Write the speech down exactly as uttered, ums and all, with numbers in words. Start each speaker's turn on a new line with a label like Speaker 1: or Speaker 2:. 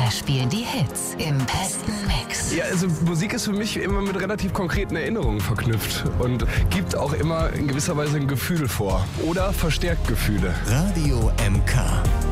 Speaker 1: Wir spielen die Hits im besten Mix.
Speaker 2: Ja, also Musik ist für mich immer mit relativ konkreten Erinnerungen verknüpft und gibt auch immer in gewisser Weise ein Gefühl vor oder verstärkt Gefühle.
Speaker 3: Radio M K.